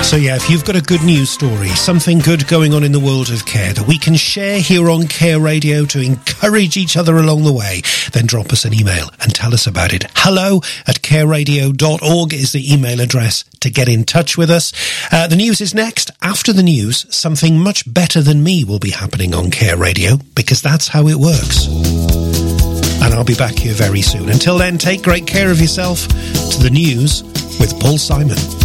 So yeah, if you've got a good news story, something good going on in the world of care that we can share here on Care Radio to encourage each other along the way, then drop us an email and tell us about it. hello@careradio.org is the email address to get in touch with us. The news is next. After the news, something much better than me will be happening on Care Radio, because that's how it works. And I'll be back here very soon. Until then, take great care of yourself. To the news with Paul Simon.